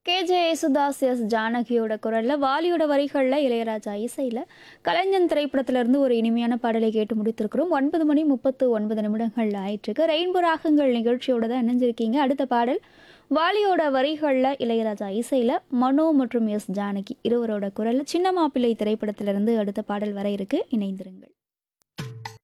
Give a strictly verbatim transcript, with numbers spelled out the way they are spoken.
K J Yesudas S ஜானகியோட குரல்ல வாலியோட வரிகளில் இளையராஜா இசையில் கலைஞன் திரைப்படத்திலிருந்து ஒரு இனிமையான பாடலை கேட்டு முடித்திருக்கிறோம். ஒன்பது மணி முப்பத்து ஒன்பது நிமிடங்கள் ஆயிட்டிருக்கு. ரெயின்போ ராகங்கள் நிகழ்ச்சியோட தான் இணைஞ்சிருக்கீங்க. அடுத்த பாடல் வாலியோட வரிகளில் இளையராஜா இசையில் மனோ மற்றும் எஸ் ஜானகி இருவரோட குரலில் சின்ன மாப்பிள்ளை திரைப்படத்திலிருந்து அடுத்த பாடல் வர இருக்கு. இணைந்திருங்கள்.